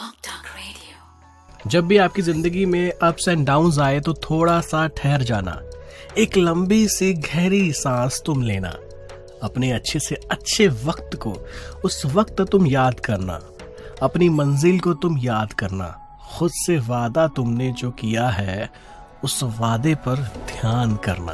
जब भी आपकी जिंदगी में अप्स एंड डाउन्स आए तो थोड़ा सा ठहर जाना, एक लंबी सी गहरी सांस तुम लेना, अपने अच्छे से अच्छे वक्त को उस वक्त तुम याद करना, अपनी मंजिल को तुम याद करना, खुद से वादा तुमने जो किया है उस वादे पर ध्यान करना।